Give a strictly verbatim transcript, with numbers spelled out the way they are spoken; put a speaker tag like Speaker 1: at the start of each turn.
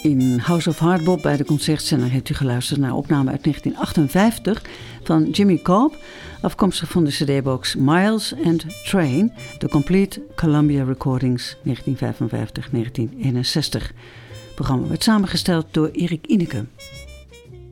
Speaker 1: In House of Hardbop bij de Concertzender heeft u geluisterd naar opname uit negentien achtenvijftig van Jimmy Cobb, afkomstig van de cd-box Miles and Train, The Complete Columbia Recordings negentien vijfenvijftig tot negentien eenenzestig. Het programma werd samengesteld door Erik Ineke.